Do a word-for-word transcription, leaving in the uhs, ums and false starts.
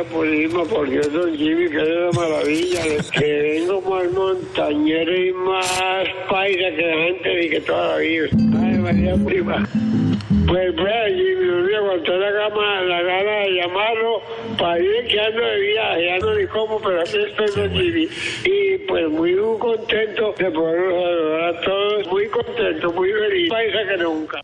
Purísima, por Dios, don Jimmy, que es una maravilla, que vengo más montañero y más paisa que la gente y que toda la vida. Ay, María Prima. Pues vea, Jimmy, no me aguantó la gama, la gana de llamarlo para ir que ando de viaje, ya no ni cómo, pero aquí estoy, don Jimmy. Y pues muy contento de poder saludar a todos, muy contento, muy feliz, paisa que nunca.